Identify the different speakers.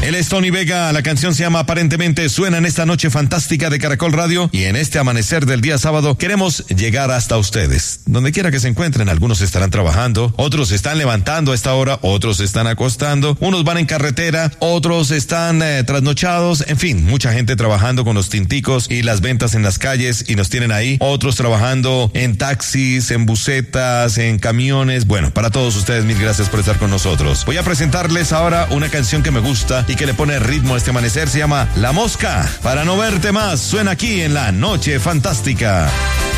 Speaker 1: Él es Tony Vega, la canción se llama Aparentemente. Suena en esta noche fantástica de Caracol Radio y en este amanecer del día sábado queremos llegar hasta ustedes. Donde quiera que se encuentren, algunos estarán trabajando, otros se están levantando a esta hora, otros se están acostando, unos van en carretera, otros están trasnochados, en fin, mucha gente trabajando con los tinticos y las ventas en las calles y nos tienen ahí, otros trabajando en taxis, en busetas, en camiones. Bueno, para todos ustedes, mil gracias por estar con nosotros. Voy a presentarles ahora una canción que me gusta y que le pone ritmo a este amanecer, se llama La Mosca. Para no verte más, suena aquí en La Noche Fantástica.